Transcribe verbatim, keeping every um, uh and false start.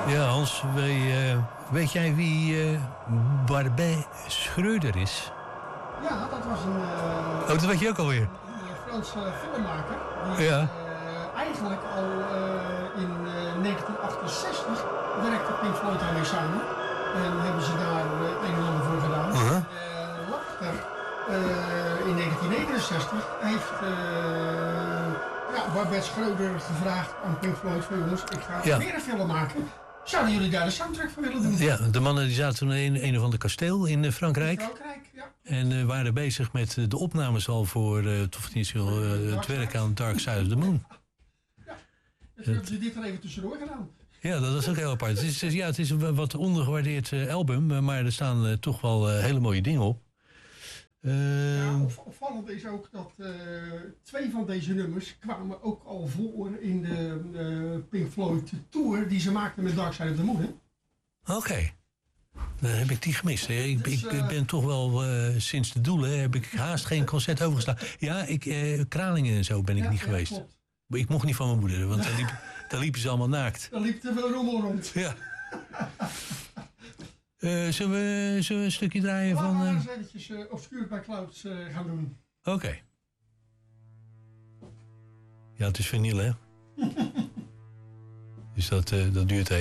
Ja, Hans, wij, uh, weet jij wie uh, Barbet Schröder is? Ja, dat was een... Uh, oh, dat weet je ook alweer? Een, een Franse filmmaker. Die ja. uh, eigenlijk al uh, in uh, negentien achtenzestig werkte Pink Floyd daarmee samen. En hebben ze daar uh, een en ander voor gedaan. Uh-huh. uh, later, uh, in negentien negenenzestig, heeft uh, ja, Barbet Schröder gevraagd aan Pink Floyd van jongens, ik ga ja. weer een film maken. Zouden jullie daar de soundtrack voor willen doen? Ja, de mannen die zaten toen in een of ander kasteel in Frankrijk. In Frankrijk, ja. En uh, waren bezig met de opnames al voor uh, toch niet zo, uh, het werk aan Dark Side of the Moon. Ja, dus hebben ze dit er even tussendoor gedaan. Ja, dat is ook heel apart. Het is, ja, het is een wat ondergewaardeerd uh, album, maar er staan uh, toch wel uh, hele mooie dingen op. Uh, ja, opvallend is ook dat uh, twee van deze nummers kwamen ook al voor in de uh, Pink Floyd tour die ze maakten met Dark Side of the Moon. Oké, okay. Dan heb ik die gemist. Hè. Ik, dus, uh, ik ben toch wel uh, sinds de Doelen heb ik haast geen concert overgestaan. Ja, ik, uh, Kralingen en zo ben ik ja, niet ja, geweest. Klopt. Ik mocht niet van mijn moeder, want daar, liep, daar liepen ze allemaal naakt. Daar liep te veel rommel rond. Ja. Uh, zullen, we, zullen we een stukje draaien Laten van... Laten uh... we eens eventjes uh, Obscured by Clouds uh, gaan doen. Oké. Okay. Ja, het is vinyl, hè? Dus dat, uh, dat duurt even.